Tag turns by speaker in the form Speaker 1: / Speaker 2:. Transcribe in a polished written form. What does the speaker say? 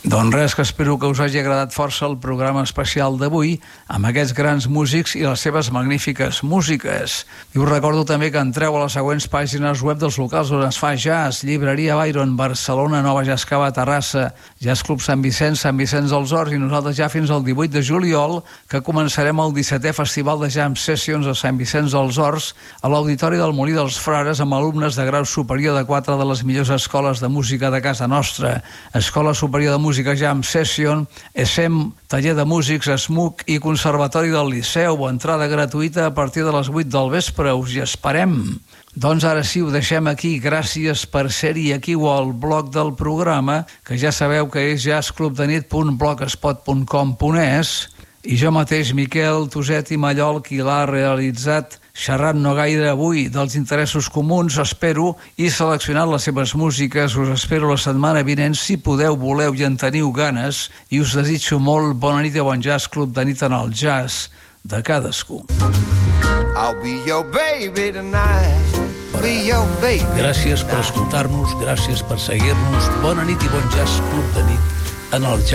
Speaker 1: Doncs res, que espero que us hagi agradat força el programa especial d'avui amb aquests grans músics i les seves magnífiques músiques. I us recordo també que entreu a les següents pàgines web dels locals on es fa jazz: Llibreria Byron, Barcelona, Nova Jazz Cava, Terrassa, Jazz Club Sant Vicenç dels Horts, i nosaltres ja fins al 18 de juliol, que començarem el 17è Festival de Jam Sessions a Sant Vicenç dels Horts a l'Auditori del Molí dels Frares amb alumnes de grau superior de 4 de les millors escoles de música de casa nostra: Escola Superior de Música Jam Session, ESEM, Taller de Músics, SMUC i Conservatori del Liceu. Entrada gratuïta a partir de les 8 del vespre. Us hi esperem. Doncs ara sí, ho deixem aquí. Gràcies per ser-hi aquí o al blog del programa, que ja sabeu que és jazzclubdenit.blogspot.com.es, i jo mateix, Miquel Tuset i Mallol, qui l'ha realitzat, xerrant no gaire avui dels interessos comuns, espero, i seleccionat les seves músiques. Us espero la setmana vinent, si podeu, voleu i en teniu ganes, i us desitjo molt bona nit i bon jazz club de nit en el jazz de cadascú.
Speaker 2: I'll be your baby tonight. Be your baby.
Speaker 1: Gràcies per escoltar-nos, gràcies per seguir-nos. Bona nit i bon jazz club de nit en el jazz